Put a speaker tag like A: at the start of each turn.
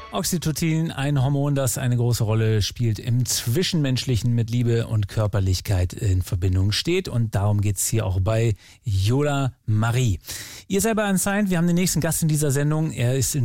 A: Oxytocin, ein Hormon, das eine große Rolle spielt im Zwischenmenschlichen, mit Liebe und Körperlichkeit in Verbindung steht. Und darum geht's hier auch bei Yola Marie. Ihr seid bei Unsigned. Wir haben den nächsten Gast in dieser Sendung. Er ist in